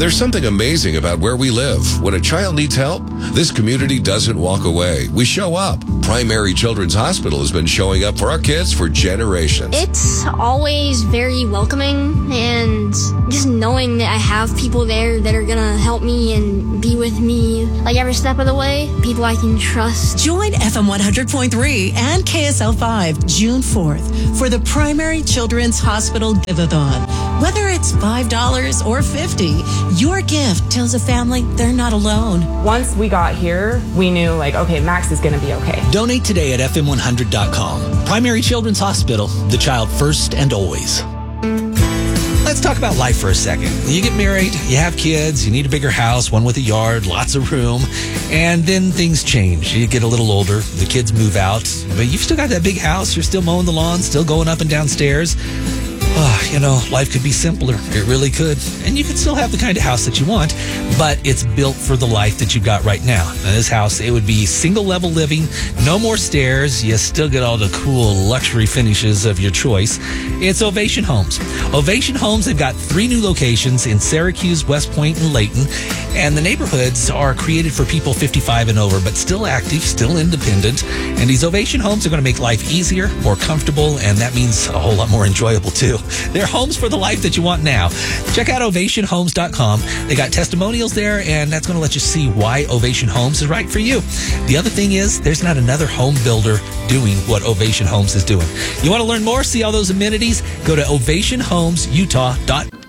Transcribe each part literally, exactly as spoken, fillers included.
There's something amazing about where we live. When a child needs help, this community doesn't walk away. We show up. Primary Children's Hospital has been showing up for our kids for generations. It's always very welcoming, and just knowing that I have people there that are gonna help me and be with me like every step of the way, people I can trust. Join F M one hundred point three and K S L five June fourth for the Primary Children's Hospital Give-A-Thon. Whether it's five dollars or fifty dollars, your gift tells a family they're not alone. Once we got here, we knew, like, okay, Max is going to be okay. Donate today at F M one hundred dot com. Primary Children's Hospital, the child first and always. Let's talk about life for a second. You get married, you have kids, you need a bigger house, one with a yard, lots of room, and then things change. You get a little older, the kids move out, but you've still got that big house, you're still mowing the lawn, still going up and down stairs. Oh, you know, life could be simpler. It really could. And you could still have the kind of house that you want, but it's built for the life that you got right now. Now, this house, it would be single level living, no more stairs. You still get all the cool luxury finishes of your choice. It's Ovation Homes. Ovation Homes, they've got three new locations in Syracuse, West Point, and Layton. And the neighborhoods are created for people fifty-five and over, but still active, still independent. And these Ovation Homes are going to make life easier, more comfortable, and that means a whole lot more enjoyable too. They're homes for the life that you want now. Check out ovation homes dot com. They got testimonials there, and that's going to let you see why Ovation Homes is right for you. The other thing is, there's not another home builder doing what Ovation Homes is doing. You want to learn more, see all those amenities? Go to ovation homes utah dot com.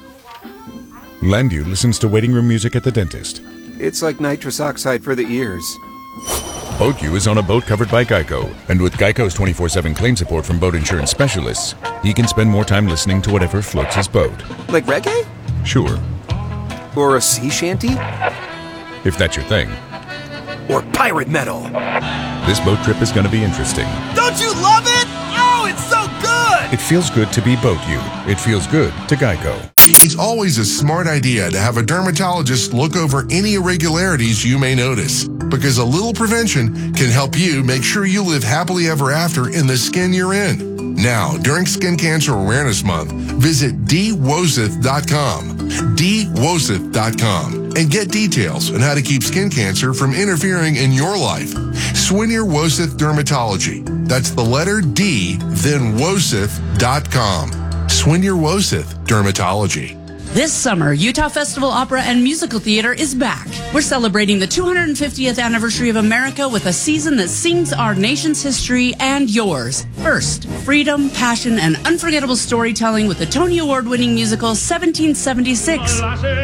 Landu listens to waiting room music at the dentist. It's like nitrous oxide for the ears. BoatU is on a boat covered by Geico, and with Geico's twenty-four seven claim support from boat insurance specialists, he can spend more time listening to whatever floats his boat. Like reggae? Sure. Or a sea shanty? If that's your thing. Or pirate metal? This boat trip is going to be interesting. Don't you love it? Oh, it's so good! It feels good to be BoatU. It feels good to Geico. It's always a smart idea to have a dermatologist look over any irregularities you may notice, because a little prevention can help you make sure you live happily ever after in the skin you're in. Now, during Skin Cancer Awareness Month, visit d woseth dot com, d woseth dot com, and get details on how to keep skin cancer from interfering in your life. Swinier Woseth Dermatology. That's the letter D, then woseth dot com. Swinier Woseth Dermatology. This summer, Utah Festival Opera and Musical Theater is back. We're celebrating the two hundred fiftieth anniversary of America with a season that sings our nation's history and yours. First, freedom, passion, and unforgettable storytelling with the Tony Award-winning musical seventeen seventy-six.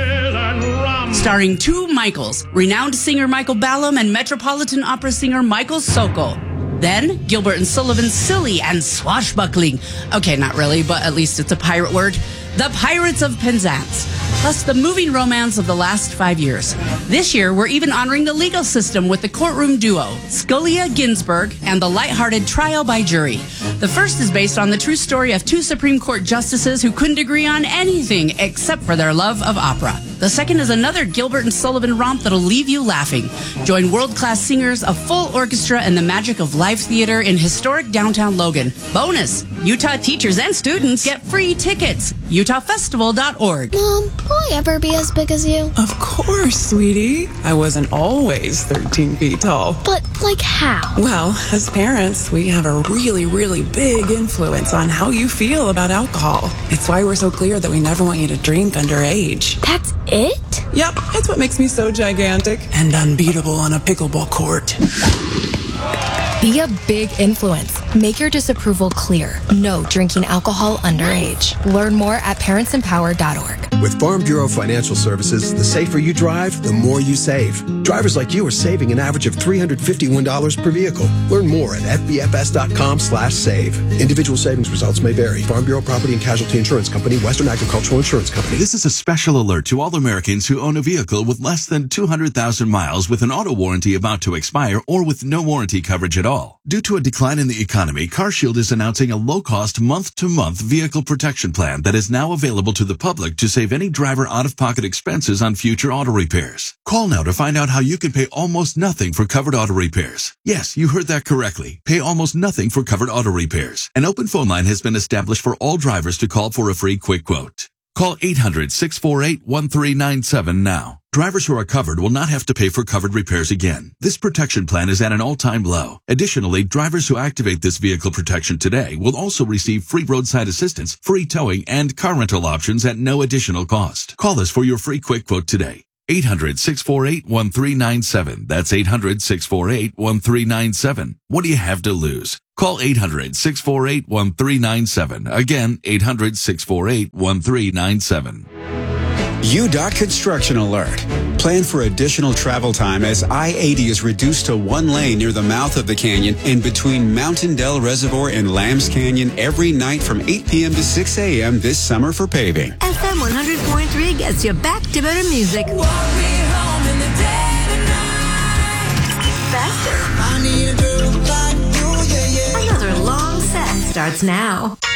Starring two Michaels, renowned singer Michael Ballum and Metropolitan Opera singer Michael Sokol. Then, Gilbert and Sullivan's silly and swashbuckling, okay, not really, but at least it's a pirate word, The Pirates of Penzance, plus the moving romance of the last five years. This year, we're even honoring the legal system with the courtroom duo, Scalia Ginsburg and the lighthearted Trial by Jury. The first is based on the true story of two Supreme Court justices who couldn't agree on anything except for their love of opera. The second is another Gilbert and Sullivan romp that'll leave you laughing. Join world-class singers, a full orchestra, and the magic of live theater in historic downtown Logan. Bonus, Utah teachers and students get free tickets. utah festival dot org. Mom, will I ever be as big as you? Of course, sweetie. I wasn't always thirteen feet tall. But, like, how? Well, as parents, we have a really, really big influence on how you feel about alcohol. It's why we're so clear that we never want you to drink underage. That's it? Yep, it's what makes me so gigantic and unbeatable on a pickleball court. Be a big influence. Make your disapproval clear. No drinking alcohol underage. Learn more at parents empower dot org. With Farm Bureau Financial Services, the safer you drive, the more you save. Drivers like you are saving an average of three hundred fifty-one dollars per vehicle. Learn more at f b f s dot com slash save. Individual savings results may vary. Farm Bureau Property and Casualty Insurance Company, Western Agricultural Insurance Company. This is a special alert to all Americans who own a vehicle with less than two hundred thousand miles with an auto warranty about to expire or with no warranty coverage at all. Due to a decline in the economy, CarShield is announcing a low-cost month-to-month vehicle protection plan that is now available to the public to save any driver out-of-pocket expenses on future auto repairs. Call now to find out how you can pay almost nothing for covered auto repairs. Yes, you heard that correctly. Pay almost nothing for covered auto repairs. An open phone line has been established for all drivers to call for a free quick quote. Call eight hundred, six four eight, one three nine seven now. Drivers who are covered will not have to pay for covered repairs again. This protection plan is at an all-time low. Additionally, drivers who activate this vehicle protection today will also receive free roadside assistance, free towing, and car rental options at no additional cost. Call us for your free quick quote today. eight hundred, six four eight, one three nine seven. That's eight hundred, six four eight, one three nine seven. What do you have to lose? Call eight hundred, six four eight, one three nine seven. Again, eight hundred, six four eight, one three nine seven. U DOT Construction Alert. Plan for additional travel time as I eighty is reduced to one lane near the mouth of the canyon and between Mountain Dell Reservoir and Lambs Canyon every night from eight p.m. to six a.m. this summer for paving. F M one hundred point three gets you back to better music. Faster. Another long set starts now.